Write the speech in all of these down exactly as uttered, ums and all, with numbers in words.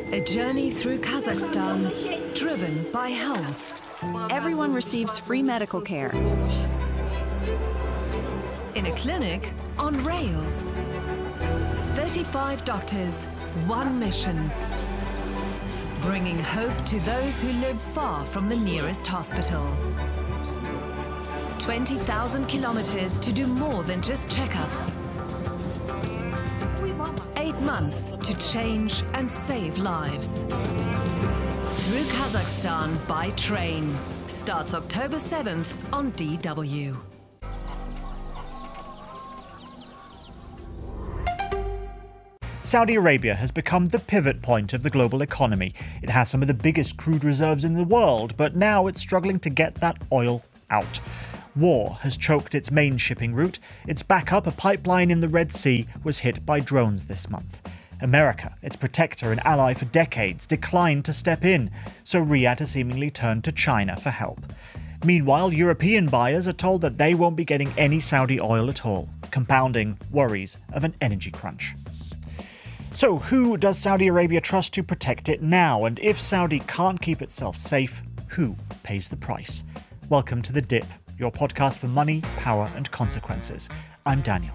A journey through Kazakhstan, driven by health. Everyone receives free medical care. In a clinic on rails. thirty-five doctors, one mission. Bringing hope to those who live far from the nearest hospital. twenty thousand kilometers to do more than just checkups. Eight months to change and save lives. Through Kazakhstan by train. Starts October seventh on D W. Saudi Arabia has become the pivot point of the global economy. It has some of the biggest crude reserves in the world, but now it's struggling to get that oil out. War has choked its main shipping route. Its backup, a pipeline in the Red Sea, was hit by drones this month. America, its protector and ally for decades, declined to step in, so Riyadh has seemingly turned to China for help. Meanwhile, European buyers are told that they won't be getting any Saudi oil at all, compounding worries of an energy crunch. So who does Saudi Arabia trust to protect it now? And if Saudi can't keep itself safe, who pays the price? Welcome to The Dip, your podcast for money, power and consequences. I'm Daniel.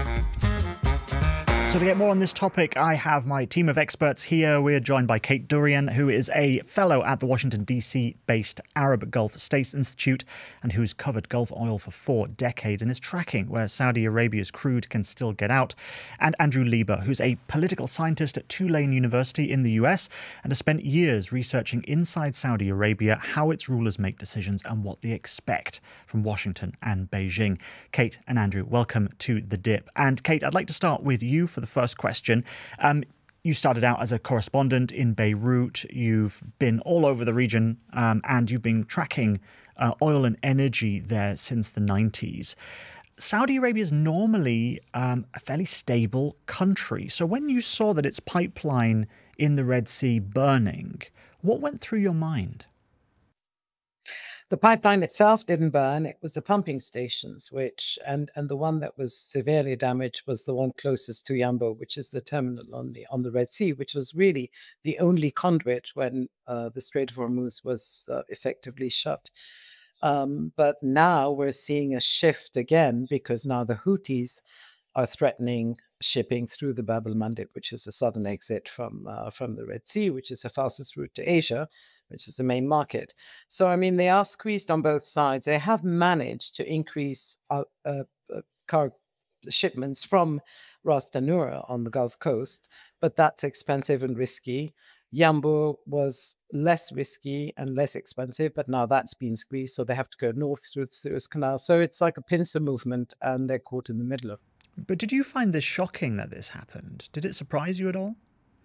So to get more on this topic, I have my team of experts here. We're joined by Kate Durian, who is a fellow at the Washington, D C-based Arab Gulf States Institute and who's covered Gulf oil for four decades and is tracking where Saudi Arabia's crude can still get out. And Andrew Lieber, who's a political scientist at Tulane University in the U S and has spent years researching inside Saudi Arabia how its rulers make decisions and what they expect from Washington and Beijing. Kate and Andrew, welcome to The Dip. And Kate, I'd like to start with you for the first question. Um, you started out as a correspondent in Beirut. You've been all over the region um, and you've been tracking uh, oil and energy there since the nineties. Saudi Arabia is normally um, a fairly stable country. So when you saw that its pipeline in the Red Sea burning, what went through your mind? The pipeline itself didn't burn. It was the pumping stations, which, and, and the one that was severely damaged was the one closest to Yanbu, which is the terminal on the on the Red Sea, which was really the only conduit when uh, the Strait of Hormuz was uh, effectively shut. Um, but now we're seeing a shift again because now the Houthis are threatening shipping through the Bab el-Mandeb, which is the southern exit from uh, from the Red Sea, which is the fastest route to Asia, which is the main market. So, I mean, they are squeezed on both sides. They have managed to increase uh, uh, uh, car shipments from Ras Tanura on the Gulf Coast, but that's expensive and risky. Yanbu was less risky and less expensive, but now that's been squeezed, so they have to go north through the Suez Canal. So it's like a pincer movement, and they're caught in the middle of it. But did you find this shocking that this happened? Did it surprise you at all?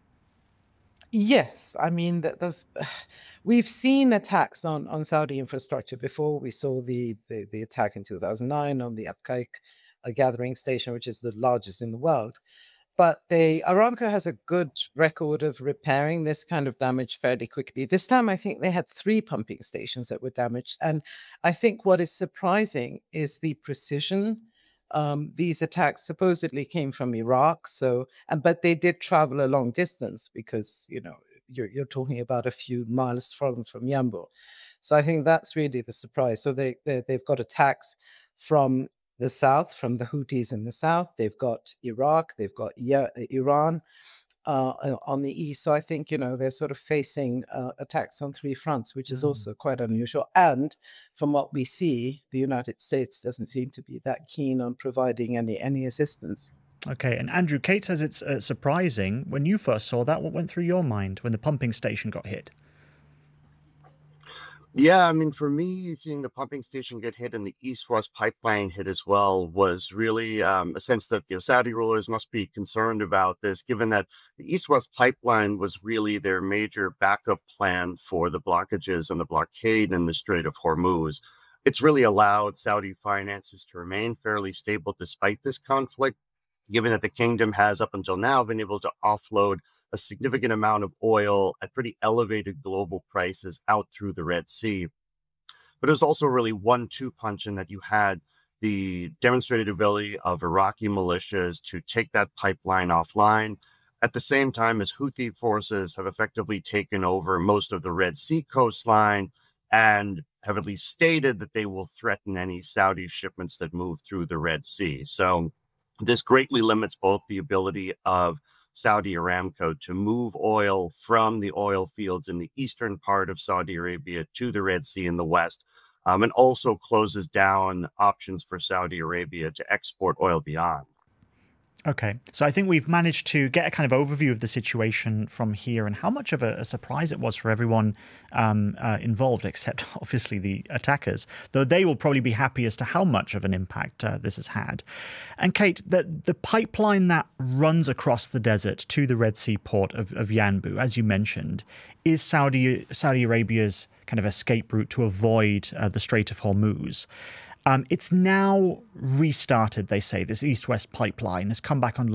Yes, I mean, the, the, we've seen attacks on, on Saudi infrastructure before. We saw the, the, the attack in two thousand nine on the Abqaiq uh, gathering station, which is the largest in the world. But they, Aramco has a good record of repairing this kind of damage fairly quickly. This time, I think they had three pumping stations that were damaged. And I think what is surprising is the precision. Um, these attacks supposedly came from Iraq, so and, but they did travel a long distance because, you know, you're, you're talking about a few miles from, from Yanbu. So I think that's really the surprise. So they, they, they've got attacks from the south, from the Houthis in the south. They've got Iraq, they've got yeah, Iran uh, on the east. So I think, you know, they're sort of facing uh, attacks on three fronts, which is mm. also quite unusual. And from what we see, the United States doesn't seem to be that keen on providing any, any assistance. Okay, and Andrew, Kate says it's uh, surprising. When you first saw that, what went through your mind when the pumping station got hit? Yeah, I mean, for me, seeing the pumping station get hit and the East-West pipeline hit as well was really um, a sense that, you know, Saudi rulers must be concerned about this, given that the East-West pipeline was really their major backup plan for the blockages and the blockade in the Strait of Hormuz. It's really allowed Saudi finances to remain fairly stable despite this conflict, given that the kingdom has up until now been able to offload a significant amount of oil at pretty elevated global prices out through the Red Sea. But it was also really one two punch in that you had the demonstrated ability of Iraqi militias to take that pipeline offline, at the same time as Houthi forces have effectively taken over most of the Red Sea coastline and have at least stated that they will threaten any Saudi shipments that move through the Red Sea. So this greatly limits both the ability of Saudi Aramco to move oil from the oil fields in the eastern part of Saudi Arabia to the Red Sea in the west, um, and also closes down options for Saudi Arabia to export oil beyond. Okay, so I think we've managed to get a kind of overview of the situation from here and how much of a, a surprise it was for everyone um, uh, involved, except obviously the attackers, though they will probably be happy as to how much of an impact uh, this has had. And Kate, the, the pipeline that runs across the desert to the Red Sea port of, of Yanbu, as you mentioned, is Saudi, Saudi Arabia's kind of escape route to avoid uh, the Strait of Hormuz. Um, it's now restarted, they say. This east-west pipeline has come back online